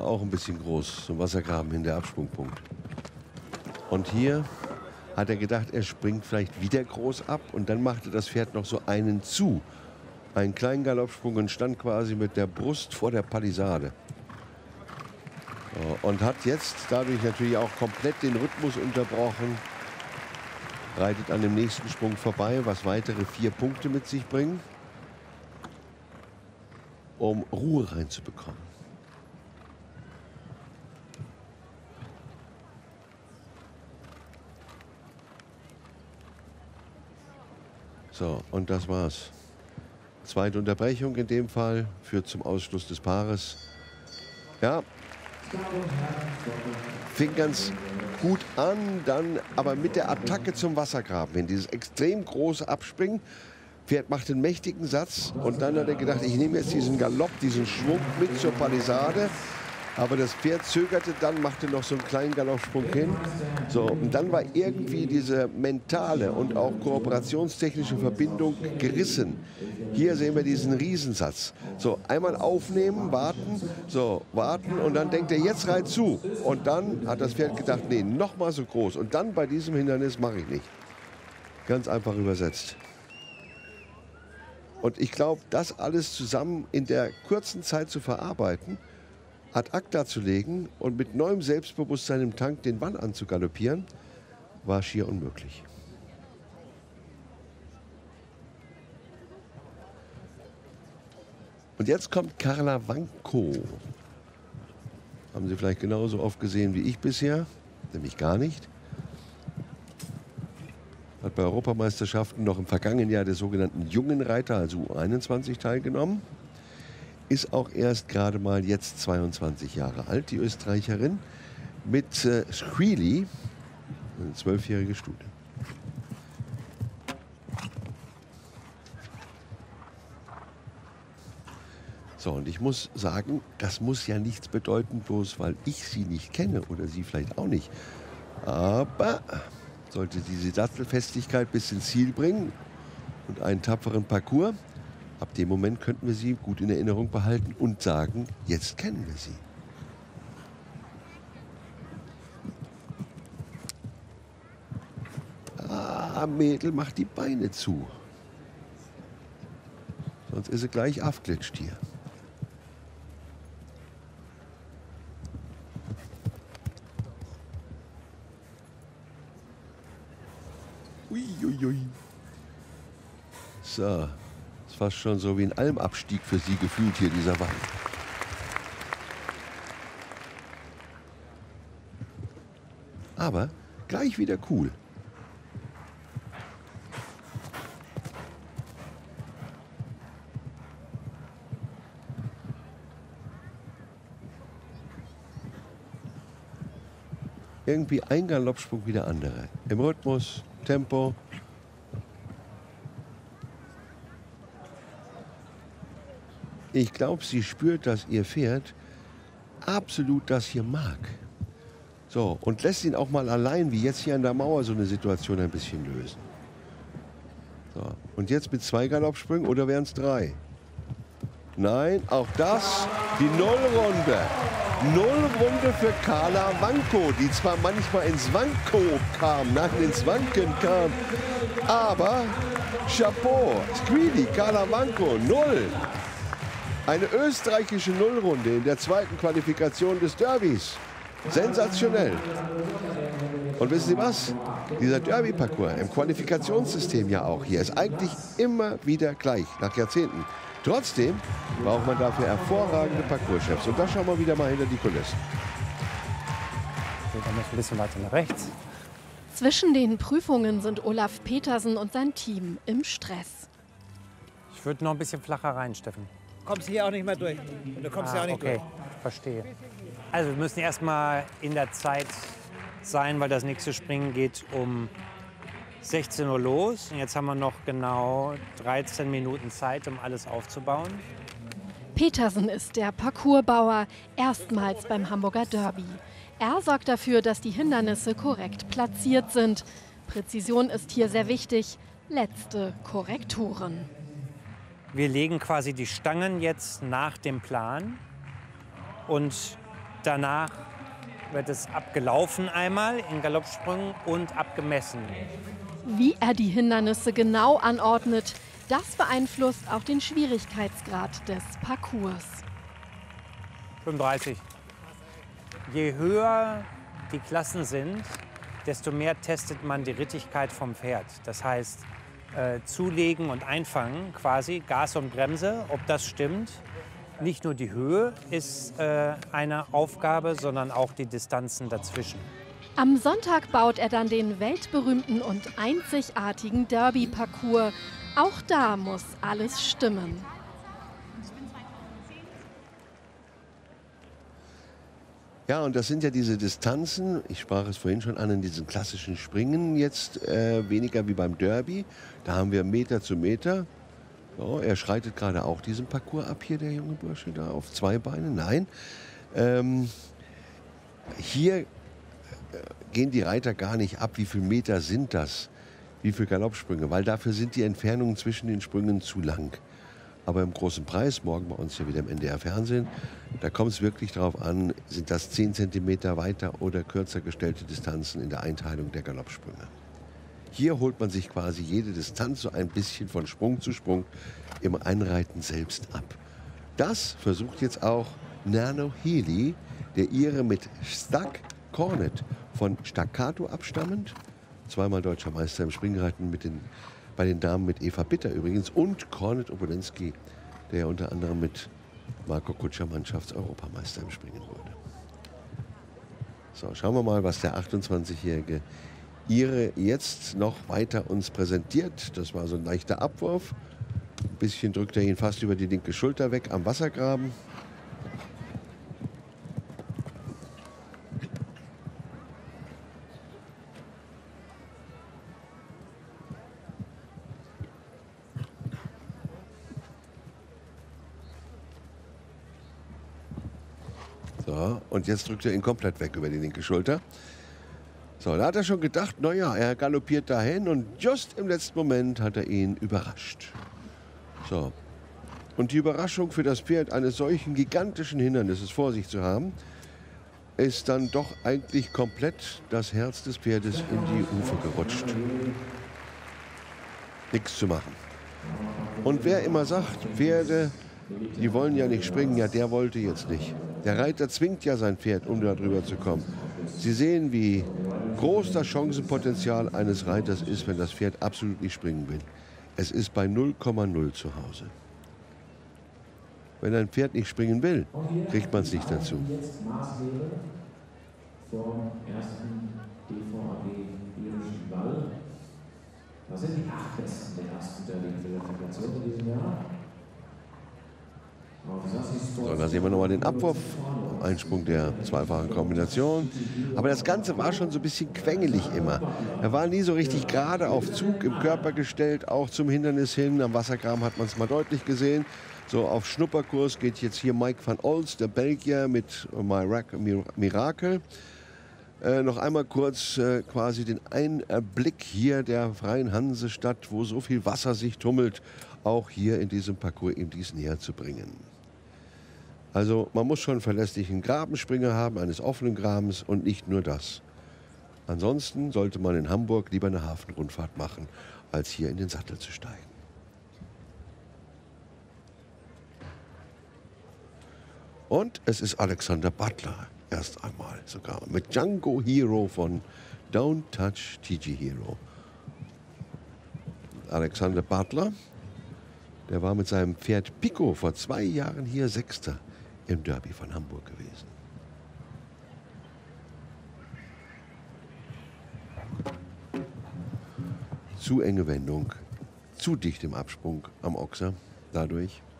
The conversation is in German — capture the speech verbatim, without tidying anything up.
auch ein bisschen groß, so ein Wassergraben hin, der Absprungpunkt. Und hier hat er gedacht, er springt vielleicht wieder groß ab und dann machte das Pferd noch so einen zu. Einen kleinen Galoppsprung und stand quasi mit der Brust vor der Palisade. Und hat jetzt dadurch natürlich auch komplett den Rhythmus unterbrochen. Reitet an dem nächsten Sprung vorbei, was weitere vier Punkte mit sich bringt, um Ruhe reinzubekommen. So, und das war's. Zweite Unterbrechung in dem Fall führt zum Ausschluss des Paares. Ja, fing ganz gut an, dann aber mit der Attacke zum Wassergraben hin. Dieses extrem große Abspringen. Pferd macht einen mächtigen Satz und dann hat er gedacht, ich nehme jetzt diesen Galopp, diesen Schwung mit zur Palisade. Aber das Pferd zögerte dann, machte noch so einen kleinen Galoppsprung hin. So, und dann war irgendwie diese mentale und auch kooperationstechnische Verbindung gerissen. Hier sehen wir diesen Riesensatz. So, einmal aufnehmen, warten, so, warten und dann denkt er, jetzt rein zu. Und dann hat das Pferd gedacht, nee, noch mal so groß. Und dann bei diesem Hindernis mache ich nicht. Ganz einfach übersetzt. Und ich glaube, das alles zusammen in der kurzen Zeit zu verarbeiten, ad acta zu legen und mit neuem Selbstbewusstsein im Tank den Wann anzugaloppieren, war schier unmöglich. Und jetzt kommt Carla Vanko. Haben Sie vielleicht genauso oft gesehen wie ich bisher, nämlich gar nicht. Hat bei Europameisterschaften noch im vergangenen Jahr der sogenannten jungen Reiter, also U einundzwanzig, teilgenommen. Ist auch erst gerade mal jetzt zweiundzwanzig Jahre alt, die Österreicherin, mit äh, Screely, eine zwölfjährige Stute. So, und ich muss sagen, das muss ja nichts bedeuten, bloß weil ich sie nicht kenne oder sie vielleicht auch nicht. Aber sollte diese Sattelfestigkeit bis ins Ziel bringen und einen tapferen Parcours, ab dem Moment könnten wir sie gut in Erinnerung behalten und sagen, jetzt kennen wir sie. Ah, Mädel macht die Beine zu. Sonst ist sie gleich aufglitscht hier. Uiuiui. So. Ist fast schon so wie ein Almabstieg für sie gefühlt hier, dieser Wald. Aber gleich wieder cool. Irgendwie ein Galoppsprung wie der andere. Im Rhythmus, Tempo. Ich glaube, sie spürt, dass ihr Pferd absolut das hier mag. So, und lässt ihn auch mal allein, wie jetzt hier an der Mauer, so eine Situation ein bisschen lösen. So, und jetzt mit zwei Galoppsprüngen oder wären es drei? Nein, auch das, die Nullrunde. Nullrunde für Carla Vanko, die zwar manchmal ins Wanko kam, nein, ins Wanken kam, aber Chapeau, Screely, Carla Vanko, null. Eine österreichische Nullrunde in der zweiten Qualifikation des Derbys. Sensationell. Und wissen Sie was? Dieser Derby-Parcours im Qualifikationssystem ja auch hier ist eigentlich immer wieder gleich, nach Jahrzehnten. Trotzdem braucht man dafür hervorragende Parcourschefs. Und da schauen wir wieder mal hinter die Kulissen. Dann noch ein bisschen weiter nach rechts. Zwischen den Prüfungen sind Olaf Petersen und sein Team im Stress. Ich würde noch ein bisschen flacher rein, Steffen. Kommst hier auch nicht mehr durch. Du kommst ah, hier auch nicht okay. durch. Verstehe. Also wir müssen erstmal in der Zeit sein, weil das nächste Springen geht um sechzehn Uhr los. Und jetzt haben wir noch genau dreizehn Minuten Zeit, um alles aufzubauen. Petersen ist der Parcoursbauer, erstmals beim Hamburger Derby. Er sorgt dafür, dass die Hindernisse korrekt platziert sind. Präzision ist hier sehr wichtig. Letzte Korrekturen. Wir legen quasi die Stangen jetzt nach dem Plan und Danach wird es abgelaufen einmal in Galoppsprüngen und abgemessen. Wie er die Hindernisse genau anordnet, das beeinflusst auch den Schwierigkeitsgrad des Parcours. fünfunddreißig. Je höher die Klassen sind, desto mehr testet man die Rittigkeit vom Pferd. Das heißt, äh, zulegen und einfangen, quasi Gas und Bremse, ob das stimmt. Nicht nur die Höhe ist äh, eine Aufgabe, sondern auch die Distanzen dazwischen. Am Sonntag baut er dann den weltberühmten und einzigartigen Derby-Parcours. Auch da muss alles stimmen. Ja, und das sind ja diese Distanzen, ich sprach es vorhin schon an, in diesen klassischen Springen jetzt äh, weniger wie beim Derby. Da haben wir Meter zu Meter. So, er schreitet gerade auch diesen Parcours ab hier, der junge Bursche, da auf zwei Beinen. Nein, ähm, hier äh, gehen die Reiter gar nicht ab, wie viele Meter sind das, wie viele Galoppsprünge, weil dafür sind die Entfernungen zwischen den Sprüngen zu lang. Aber im großen Preis, morgen bei uns ja wieder im N D R-Fernsehen, da kommt es wirklich darauf an, sind das zehn Zentimeter weiter oder kürzer gestellte Distanzen in der Einteilung der Galoppsprünge. Hier holt man sich quasi jede Distanz so ein bisschen von Sprung zu Sprung im Einreiten selbst ab. Das versucht jetzt auch Nano Healy, der Ire mit Stuck Cornet von Staccato abstammend, zweimal deutscher Meister im Springreiten mit den bei den Damen mit Eva Bitter übrigens und Cornet Obolensky, der unter anderem mit Marco Kutscher Mannschafts-Europameister im Springen wurde. So, schauen wir mal, was der achtundzwanzigjährige Ire jetzt noch weiter uns präsentiert. Das war so ein leichter Abwurf. Ein bisschen drückt er ihn fast über die linke Schulter weg am Wassergraben. So, und jetzt drückt er ihn komplett weg über die linke Schulter. So, da hat er schon gedacht, naja, er galoppiert dahin und just im letzten Moment hat er ihn überrascht. So, und die Überraschung für das Pferd eines solchen gigantischen Hindernisses vor sich zu haben, ist dann doch eigentlich komplett das Herz des Pferdes in die Hufe gerutscht. Nichts zu machen. Und wer immer sagt, Pferde, die wollen ja nicht springen, ja, der wollte jetzt nicht. Der Reiter zwingt ja sein Pferd, um da drüber zu kommen. Sie sehen, wie groß das Chancenpotenzial eines Reiters ist, wenn das Pferd absolut nicht springen will. Es ist bei null Komma null zu Hause. Wenn ein Pferd nicht springen will, kriegt man es nicht dazu. Jetzt Maßlehre vom ersten D V A G Irischen Ball. Das sind die acht Besten der ersten Derby-Qualifikation in diesem Jahr. So, da sehen wir nochmal den Abwurf, Einsprung der zweifachen Kombination. Aber das Ganze war schon so ein bisschen quengelig immer. Er war nie so richtig gerade auf Zug im Körper gestellt, auch zum Hindernis hin. Am Wassergraben hat man es mal deutlich gesehen. So, auf Schnupperkurs geht jetzt hier Mike van Olst, der Belgier, mit Miracle. Äh, noch einmal kurz äh, quasi den Einblick hier der Freien Hansestadt, wo so viel Wasser sich tummelt, auch hier in diesem Parcours ihm dies näher zu bringen. Also man muss schon einen verlässlichen Grabenspringer haben, eines offenen Grabens und nicht nur das. Ansonsten sollte man in Hamburg lieber eine Hafenrundfahrt machen, als hier in den Sattel zu steigen. Und es ist Alexander Butler, erst einmal sogar, mit Django Hero von Don't Touch T G Hero. Alexander Butler, der war mit seinem Pferd Pico vor zwei Jahren hier Sechster im Derby von Hamburg gewesen. Zu enge Wendung, zu dicht im Absprung am Ochser dadurch.